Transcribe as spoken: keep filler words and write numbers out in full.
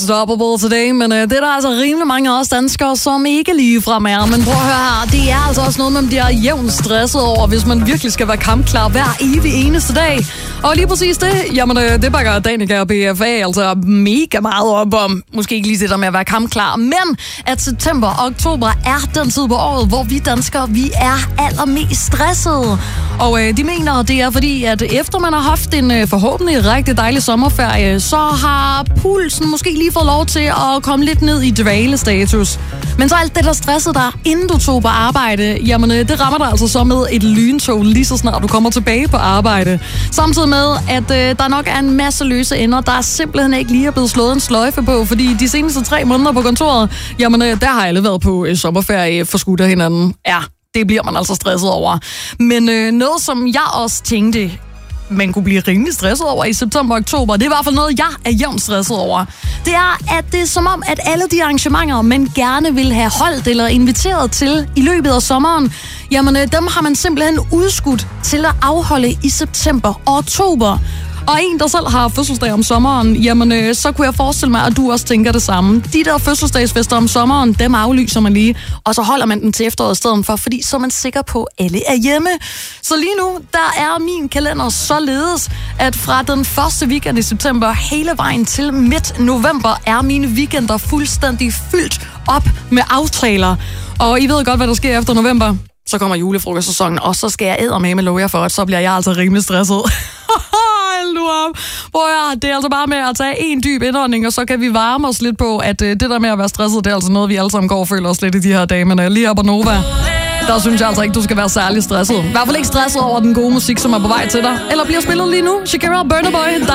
Stoppable today, men øh, det er der altså rimelig mange af os danskere, som ikke lige frem er. Men prøv at høre her, det er altså også noget, man bliver jævnt stresset over, hvis man virkelig skal være kampklar hver evig eneste dag. Og lige præcis det, jamen øh, det bakker Danica og B F A altså mega meget op om. Måske ikke lige det der med at være kampklar, men at september og oktober er den tid på året, hvor vi danskere, vi er allermest stressede. Og øh, de mener, det er fordi, at efter man har haft en øh, forhåbentlig rigtig dejlig sommerferie, så har pulsen måske lige fået lov til at komme lidt ned i dvalestatus. Men så alt det, der stressede dig, inden du tog på arbejde, jamen det rammer dig altså så med et lyntog, lige så snart du kommer tilbage på arbejde. Samtidig med, at øh, der nok er en masse løse ender, der simpelthen ikke lige er blevet slået en sløjfe på, fordi de seneste tre måneder på kontoret, jamen øh, der har alle været på øh, sommerferie for skudt af hinanden. Ja, det bliver man altså stresset over. Men øh, noget, som jeg også tænkte, man kunne blive rimelig stresset over i september og oktober. Det er i hvert fald noget, jeg er jævnt stresset over. Det er, at det er som om, at alle de arrangementer, man gerne vil have holdt eller inviteret til i løbet af sommeren, jamen dem har man simpelthen udskudt til at afholde i september og oktober. Og en, der selv har fødselsdag om sommeren, jamen øh, så kunne jeg forestille mig, at du også tænker det samme. De der fødselsdagsfester om sommeren, dem aflyser man lige, og så holder man den til efteråret i stedet for, fordi så er man sikker på, at alle er hjemme. Så lige nu, der er min kalender således, at fra den første weekend i september hele vejen til midt november, er mine weekender fuldstændig fyldt op med aftaler. Og I ved godt, hvad der sker efter november. Så kommer julefrokostsæsonen, og så skal jeg eddermame love jer for, at så bliver jeg altså rimelig stresset. Hold nu op. Prøv at, det er altså bare med at tage en dyb indånding, og så kan vi varme os lidt på, at det der med at være stresset, det er altså noget, vi alle sammen går og føler os lidt i de her dage. Men lige op på Nova, der synes jeg altså ikke, du skal være særlig stresset. I hvert fald ikke stresset over den gode musik, som er på vej til dig. Eller bliver spillet lige nu. Shakira, Burna Boy.